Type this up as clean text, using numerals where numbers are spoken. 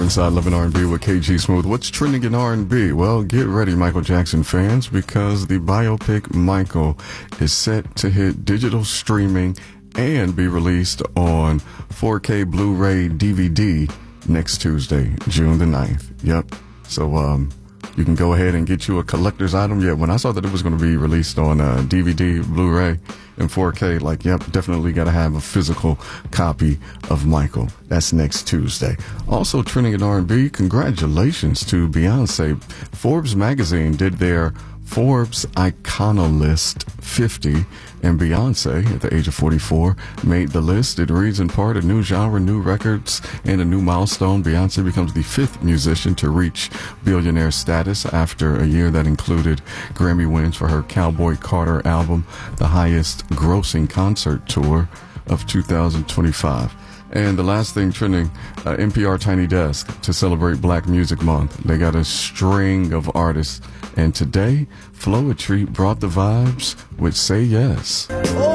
Inside Love and R&B with KG Smooth. What's trending in R&B? Well, get ready, Michael Jackson fans, because the biopic Michael is set to hit digital streaming and be released on 4K Blu-ray DVD next Tuesday, June the 9th. Yep. So, you can go ahead and get you a collector's item. Yeah, when I saw that it was going to be released on DVD, Blu-ray, and 4K, like, yep, definitely got to have a physical copy of Michael. That's next Tuesday. Also trending in R&B, congratulations to Beyonce. Forbes magazine did their Forbes Iconolist 50, and Beyonce, at the age of 44, made the list. It reads in part, a new genre, new records, and a new milestone. Beyonce becomes the 5th musician to reach billionaire status after a year that included Grammy wins for her Cowboy Carter album, the highest grossing concert tour of 2025. And the last thing trending, NPR Tiny Desk to celebrate Black Music Month. They got a string of artists. And today, Floetry brought the vibes with Say Yes.